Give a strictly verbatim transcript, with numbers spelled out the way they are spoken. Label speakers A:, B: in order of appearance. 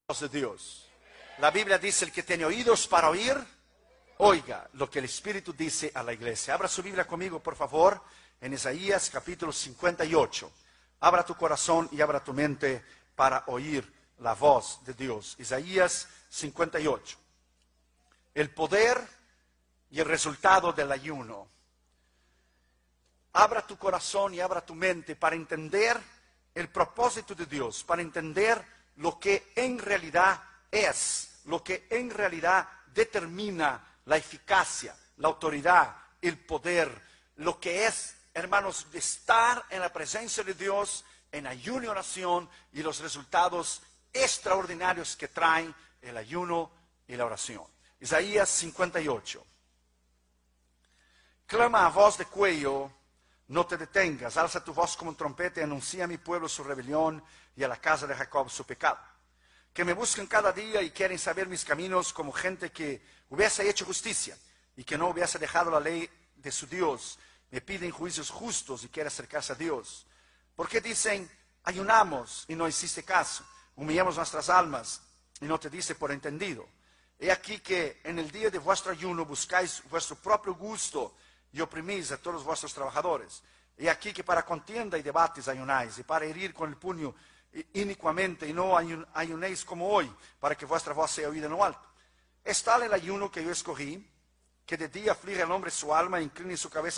A: de Dios. La Biblia dice: el que tiene oídos para oír, oiga lo que el Espíritu dice a la iglesia. Abra su Biblia conmigo, por favor, en Isaías capítulo cincuenta y ocho. Abra tu corazón y abra tu mente para oír la voz de Dios. Isaías cincuenta y ocho. El poder y el resultado del ayuno. Abra tu corazón y abra tu mente para entender el propósito de Dios, para entender lo que en realidad es, lo que en realidad determina la eficacia, la autoridad, el poder, lo que es, hermanos, de estar en la presencia de Dios, en ayuno y oración, y los resultados extraordinarios que traen el ayuno y la oración. Isaías cincuenta y ocho. Clama a voz de cuello, no te detengas, alza tu voz como un trompeta y anuncia a mi pueblo su rebelión y a la casa de Jacob su pecado. Que me buscan cada día y quieren saber mis caminos, como gente que hubiese hecho justicia y que no hubiese dejado la ley de su Dios. Me piden juicios justos y quiere acercarse a Dios. Porque dicen: ayunamos y no hiciste caso, humillamos nuestras almas y no te dice por entendido. He aquí que en el día de vuestro ayuno buscáis vuestro propio gusto y oprimís a todos vuestros trabajadores. He aquí que para contienda y debates ayunáis, y para herir con el puño inicuamente, y no ayunéis como hoy, para que vuestra voz sea oída en lo alto. Es tal el ayuno que yo escogí, que de día aflige al hombre su alma e incline su cabeza